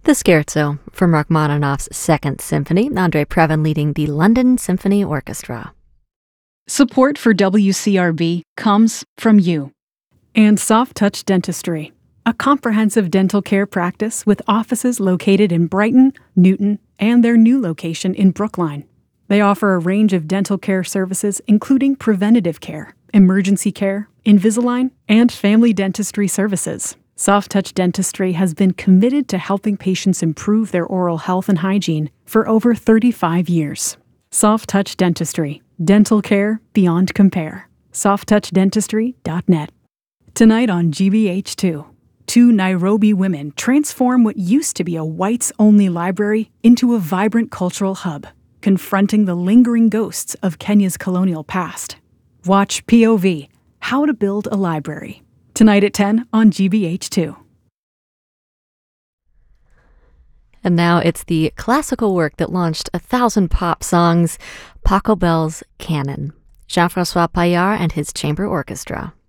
The Scherzo from Rachmaninoff's Second Symphony, Andrei Previn leading the London Symphony Orchestra. Support for WCRB comes from you. And Soft Touch Dentistry, a comprehensive dental care practice with offices located in Brighton, Newton, and their new location in Brookline. They offer a range of dental care services including preventative care, emergency care, Invisalign, and family dentistry services. Soft Touch Dentistry has been committed to helping patients improve their oral health and hygiene for over 35 years. Soft Touch Dentistry, dental care beyond compare. softtouchdentistry.net. Tonight on GBH2, two Nairobi women transform what used to be a whites-only library into a vibrant cultural hub, confronting the lingering ghosts of Kenya's colonial past. Watch POV, How to Build a Library. Tonight at 10 on GBH2. And now it's the classical work that launched 1,000 pop songs, Pachelbel's Canon. Jean-François Paillard and his chamber orchestra.